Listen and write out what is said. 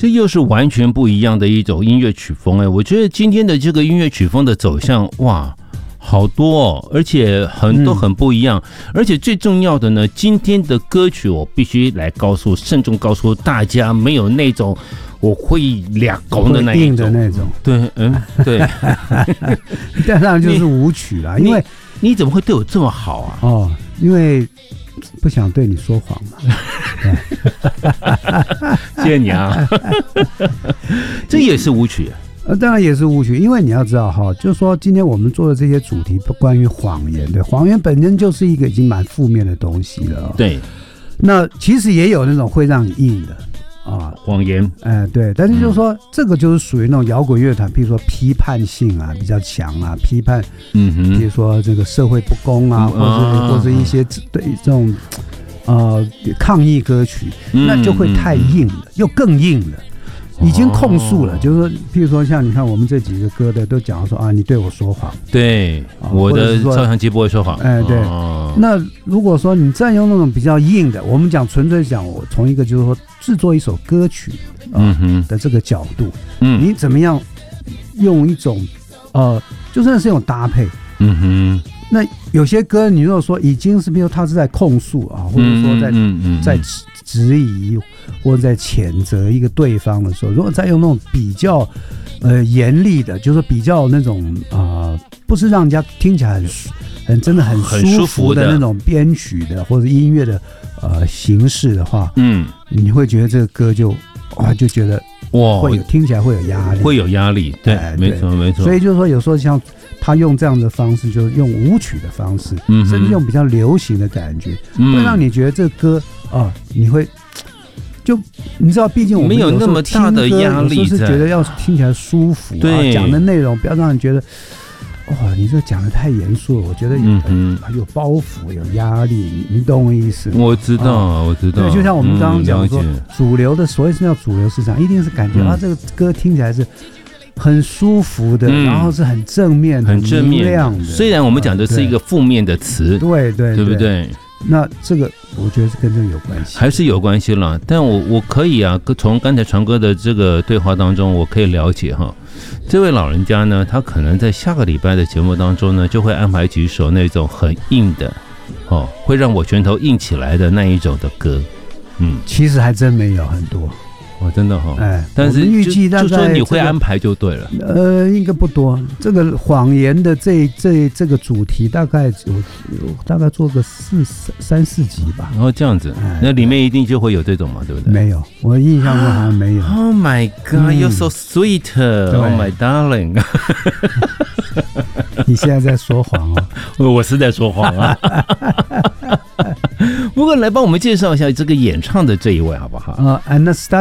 这又是完全不一样的一种音乐曲风哎！我觉得今天的这个音乐曲风的走向，哇，好多哦，而且都很不一样。而且最重要的呢，今天的歌曲我必须来慎重告诉大家，没有那种我会俩拱的那一种， 的那种。 对，对。 当然就是舞曲啦，因为你怎么会对我这么好啊？ 哦，因为不想对你说谎嘛。 谢谢你啊。这也是舞曲。 当然也是舞曲，因为你要知道哈，就是说今天我们做的这些主题关于谎言，对，谎言本身就是一个已经蛮负面的东西了。 对， 那其实也有那种会让你硬的啊， 谎言， 对，但是就是说，这个就是属于那种摇滚乐团，譬如说批判性啊比较强啊，批判，比如说这个社会不公啊，或者一些对这种抗议歌曲，那就会太硬了，又更硬了。已经控诉了，就是说，譬如说像你看我们这几个歌的都讲说啊，你对我说谎， 对，我的照相机不会说谎， 对。那如果说你再用那种比较硬的，我们讲纯粹讲，我从一个就是说制作一首歌曲的这个角度，你怎么样用一种就算是一种搭配，那有些歌你如果说已经是比如他是在控诉啊，或者说在质疑或者在谴责一个对方的时候，如果再用那种比较严厉的，就是比较那种不是让人家听起来真的很舒服的那种编曲的或者音乐的形式的话，你会觉得这个歌就觉得会听起来会有压力， 对，没错没错。 所以就是说有时候像他用这样的方式，就是用舞曲的方式，甚至用比较流行的感觉，会让你觉得这歌你会就你知道，毕竟我们没有那么大的压力， 就是觉得要听起来舒服，对，讲的内容不要让人觉得你这讲的太严肃了，我觉得有包袱有压力，你懂我意思吗？ 我知道我知道。 对，就像我们刚刚讲说，主流的所谓是叫主流市场，一定是感觉这个歌听起来是很舒服的，然后是很正面很明亮的。 虽然我们讲的是一个负面的词， 对不对？那这个我觉得是跟这个有关系， 还是有关系了。但我可以从刚才传哥的这个对话当中，我可以了解这位老人家呢，他可能在下个礼拜的节目当中呢，就会安排几首那种很硬的会让我拳头硬起来的那一种的歌。 其实还真没有很多。 真的但是预计大概就说你会安排就对了。 应该不多。这个谎言的这个主题大概大概做个3-4集吧。 然后这样子，那里面一定就会有这种嘛，对不对？ 没有，我印象中好像没有。 Oh my God, you're so sweet, oh my darling. 你现在在说谎我是在说谎啊。不过来帮我们介绍一下这个演唱的这一位好不好？ Anastasia